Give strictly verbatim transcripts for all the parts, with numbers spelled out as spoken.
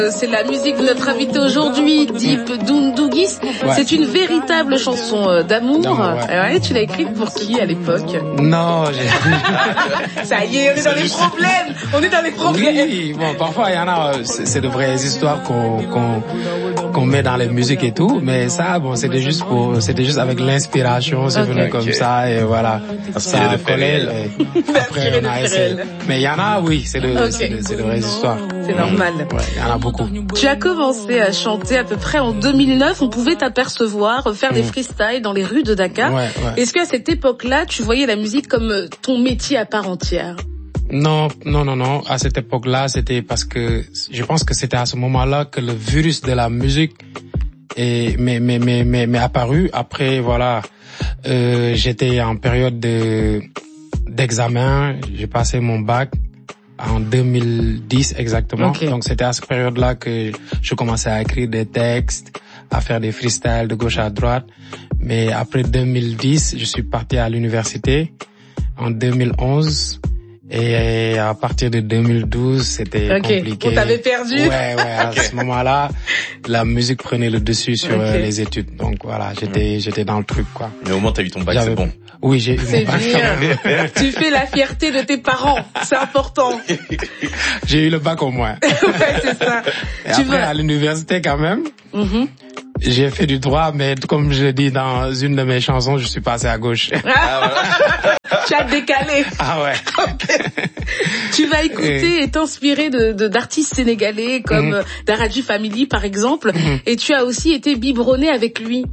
C'est la musique de notre invité aujourd'hui, Dip Doundouguis. Ouais. C'est une véritable chanson d'amour. Non, ouais. Ouais, tu l'as écrite pour qui à l'époque? Non, j'ai... Ça y est, on est dans les problèmes. On est dans les problèmes. Oui, bon, parfois il y en a, c'est, c'est de vraies histoires qu'on, qu'on, qu'on met dans les musiques et tout, mais ça, bon, c'était juste pour, c'était juste avec l'inspiration, c'est okay. venu comme okay. ça et voilà. Inspiré ça a collé. Après, on a essayé. Mais il y en a, oui, c'est de, okay. c'est de, c'est de vraies histoires. C'est normal. Ouais, il y en a beaucoup. Tu as commencé à chanter à peu près en deux mille neuf. On pouvait t'apercevoir faire mmh. des freestyles dans les rues de Dakar. Ouais, ouais. Est-ce qu'à cette époque-là, tu voyais la musique comme ton métier à part entière? Non, non, non, non. À cette époque-là, c'était parce que je pense que c'était à ce moment-là que le virus de la musique est m'est m'est m'est m'est, m'est apparu. Après, voilà, euh, j'étais en période de d'examen. J'ai passé mon bac en deux mille dix exactement. Okay. Donc c'était à cette période-là que je commençais à écrire des textes, à faire des freestyles de gauche à droite. Mais après deux mille dix, je suis parti à l'université en deux mille onze. Et à partir de deux mille douze, c'était okay. compliqué. On t'avait perdu. Ouais, ouais. À ce moment-là, la musique prenait le dessus sur okay. les études. Donc voilà, j'étais, j'étais dans le truc, quoi. Mais au moins, t'as eu ton bac, J'avais... c'est bon. Oui, j'ai eu c'est mon bac. Bien. Tu fais la fierté de tes parents. C'est important. J'ai eu le bac au moins. Ouais, c'est ça. Et tu après, vas... à l'université, quand même. Mm-hmm. J'ai fait du droit, mais comme je le dis dans une de mes chansons, je suis passé à gauche. Ah, ouais. Tu as décalé. Ah ouais. Okay. Tu vas écouter et t'inspirer de, de d'artistes sénégalais comme mmh. Daradji Family par exemple, mmh. et tu as aussi été biberonné avec lui.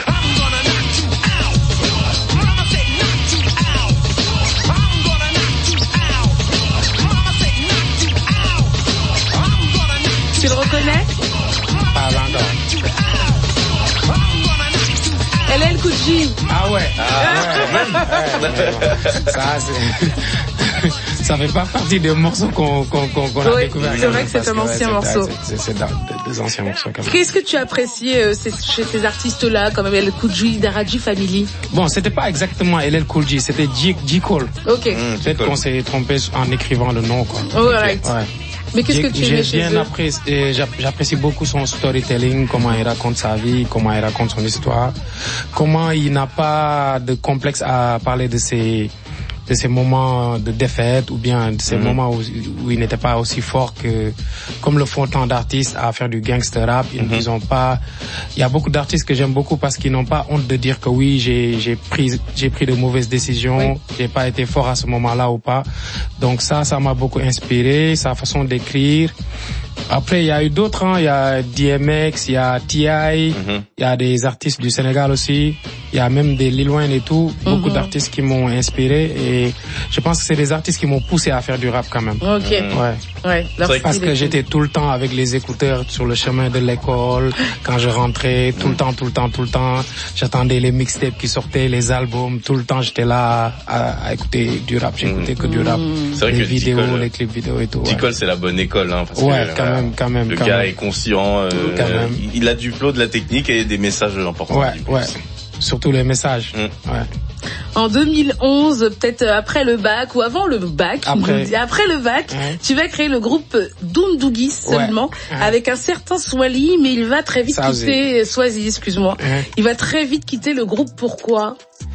Tu le reconnais? Pas encore. L L Cool J. Ah ouais. Ah ouais. ouais. Ça, c'est... ça fait pas partie des morceaux qu'on, qu'on, qu'on, qu'on oui, a découvert. C'est vrai que c'est un que, ancien ouais, morceau. C'est, c'est, c'est des anciens morceaux quand même. Qu'est-ce que tu as apprécié euh, chez ces artistes-là, comme L L Cool J, Daradji Family? Bon, c'était pas exactement L L Cool J, c'était J. J. Cole. Ok. Mmh, Peut-être qu'on s'est trompé en écrivant le nom, quoi. Oh, right. Ouais. Mais qu'est-ce j'ai, que tu aimais chez bien eux? Apprécié, j'apprécie beaucoup son storytelling, comment il raconte sa vie, comment il raconte son histoire, comment il n'a pas de complexe à parler de ses de ces moments de défaite ou bien de ces mmh. moments où, où il n'était pas aussi fort que comme le font tant d'artistes à faire du gangster rap. Ils, mmh. ils ont pas. Il y a beaucoup d'artistes que j'aime beaucoup parce qu'ils n'ont pas honte de dire que oui, j'ai j'ai pris j'ai pris de mauvaises décisions, oui. j'ai pas été fort à ce moment-là ou pas. Donc ça, ça m'a beaucoup inspiré, sa façon d'écrire. Après, il y a eu d'autres, hein. Il y a D M X, il y a T I, mm-hmm. il y a des artistes du Sénégal aussi. Il y a même des Lil Wayne et tout. Mm-hmm. Beaucoup d'artistes qui m'ont inspiré et je pense que c'est des artistes qui m'ont poussé à faire du rap quand même. Ok. Ouais. Ouais. Parce que j'étais tout le temps avec les écouteurs sur le chemin de l'école. Quand je rentrais, tout le temps, tout le temps, tout le temps. J'attendais les mixtapes qui sortaient, les albums. Tout le temps, j'étais là à, à écouter du rap. J'écoutais mm-hmm. que du rap. C'est vrai les que vidéos, Ticole, les clips vidéo et tout. Ticole, ouais. c'est la bonne école, hein. Parce ouais, que, quand même, quand même. Le quand gars même. est conscient, euh, euh, il a du flow, de la technique et des messages importants. Ouais, ouais. Surtout les messages. Mm. Ouais. En deux mille onze, peut-être après le bac ou avant le bac, après, après le bac, ouais. tu vas créer le groupe Doundouguis seulement, ouais. Ouais. avec un certain Swali, mais il va très vite Ça quitter, Swazi, excuse-moi, ouais. il va très vite quitter le groupe. Pourquoi?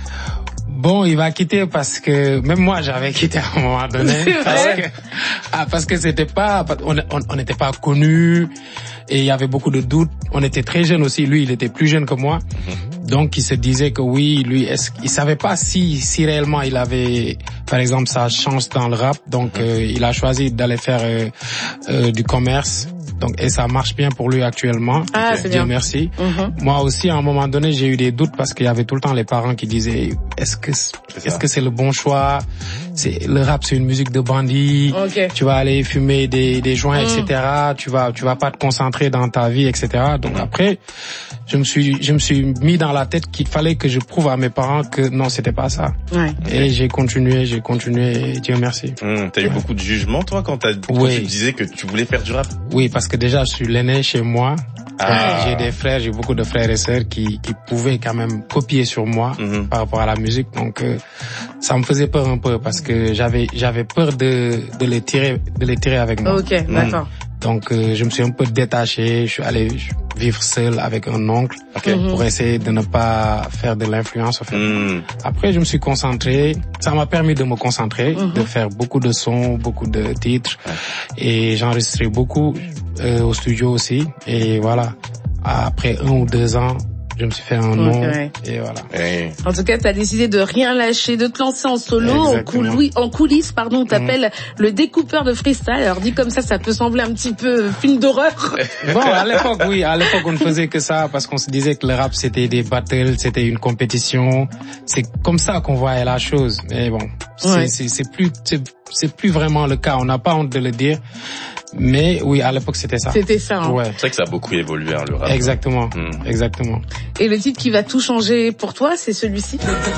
Bon, il va quitter parce que même moi j'avais quitté à un moment donné parce que ah, parce que c'était pas on on n'était pas connus et il y avait beaucoup de doutes. On était très jeunes aussi. Lui, il était plus jeune que moi, mm-hmm. donc il se disait que oui, lui, est-ce il savait pas si si réellement il avait par exemple sa chance dans le rap. Donc mm-hmm. euh, il a choisi d'aller faire euh, euh, du commerce. Donc, et ça marche bien pour lui actuellement. Ah, c'est Dieu bien. merci. Mm-hmm. Moi aussi, à un moment donné, j'ai eu des doutes parce qu'il y avait tout le temps les parents qui disaient, est-ce que, c'est est-ce que c'est le bon choix? C'est, le rap, c'est une musique de bandit. Okay. Tu vas aller fumer des, des joints, mm. et cetera. Tu vas, tu vas pas te concentrer dans ta vie, et cetera. Donc après, je me suis, je me suis mis dans la tête qu'il fallait que je prouve à mes parents que non, c'était pas ça. Ouais. Et j'ai continué, j'ai continué, et Dieu merci. Mmh, t'as eu ouais. beaucoup de jugement, toi, quand t'as, quand oui. tu disais que tu voulais faire du rap? Oui, parce que déjà, je suis l'aîné chez moi. Ah. J'ai des frères, j'ai beaucoup de frères et sœurs qui, qui pouvaient quand même copier sur moi mm-hmm. par rapport à la musique. Donc, euh, ça me faisait peur un peu parce que j'avais, j'avais peur de, de les tirer, de les tirer avec moi. Ok, mmh. d'accord. Donc euh, je me suis un peu détaché, je suis allé vivre seul avec un oncle okay. pour essayer de ne pas faire de l'influence en fait. Mm. Après je me suis concentré, ça m'a permis de me concentrer, mm-hmm. de faire beaucoup de sons, beaucoup de titres et j'ai enregistré beaucoup euh, au studio aussi et voilà. Après un ou deux ans, je me suis fait un nom okay. et voilà. Hey. En tout cas, tu as décidé de rien lâcher, de te lancer en solo, en, coulis, en coulisses, pardon, t'appelles mmh. le découpeur de freestyle. Alors dit comme ça, ça peut sembler un petit peu film d'horreur. Bon, à l'époque, oui, à l'époque, on ne faisait que ça parce qu'on se disait que le rap c'était des battles, c'était une compétition. C'est comme ça qu'on voyait la chose. Mais bon, c'est, ouais. c'est, c'est plus, c'est, c'est plus vraiment le cas. On n'a pas honte de le dire. Mais oui, à l'époque, c'était ça. C'était ça. Hein. Ouais. C'est vrai que ça a beaucoup évolué, hein, le rap. Exactement, mmh. exactement. Et le titre qui va tout changer pour toi, c'est celui-ci.